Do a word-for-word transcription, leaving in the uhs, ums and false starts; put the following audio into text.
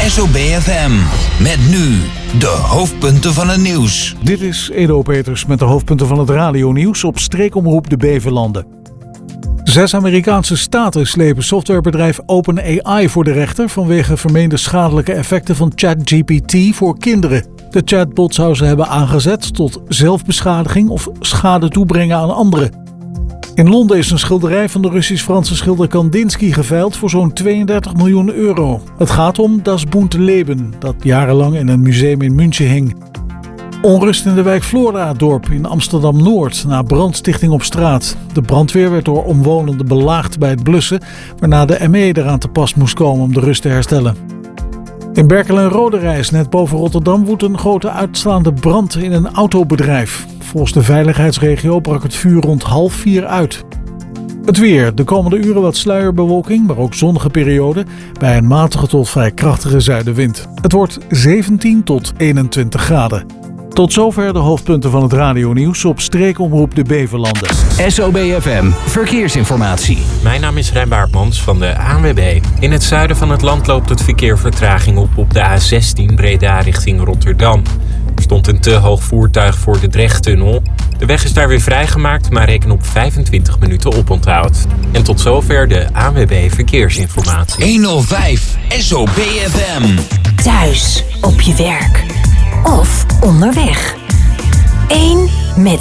S O B F M. Met nu de hoofdpunten van het nieuws. Dit is Edo Peters met de hoofdpunten van het radionieuws op streekomroep de Beverlanden. Zes Amerikaanse staten slepen softwarebedrijf OpenAI voor de rechter vanwege vermeende schadelijke effecten van ChatGPT voor kinderen. De chatbot zou ze hebben aangezet tot zelfbeschadiging of schade toebrengen aan anderen. In Londen is een schilderij van de Russisch-Franse schilder Kandinsky geveild voor zo'n tweeëndertig miljoen euro. Het gaat om Das bunte Leben, dat jarenlang in een museum in München hing. Onrust in de wijk Floradorp in Amsterdam-Noord na brandstichting op straat. De brandweer werd door omwonenden belaagd bij het blussen, waarna de M E eraan te pas moest komen om de rust te herstellen. In Berkel en Roderijs, net boven Rotterdam, woedt een grote uitslaande brand in een autobedrijf. Volgens de veiligheidsregio brak het vuur rond half vier uit. Het weer. De komende uren wat sluierbewolking, maar ook zonnige periode bij een matige tot vrij krachtige zuidenwind. Het wordt zeventien tot eenentwintig graden. Tot zover de hoofdpunten van het radionieuws op streekomroep de Beverlanden. S O B F M Verkeersinformatie. Mijn naam is Rijn Baartmans van de A N W B. In het zuiden van het land loopt het verkeer vertraging op op de A zestien Breda richting Rotterdam. Er stond een te hoog voertuig voor de Drechttunnel. De weg is daar weer vrijgemaakt, maar reken op vijfentwintig minuten oponthoud. En tot zover de A N W B Verkeersinformatie. honderdvijf S O B F M. Thuis, op je werk of onderweg. Eén met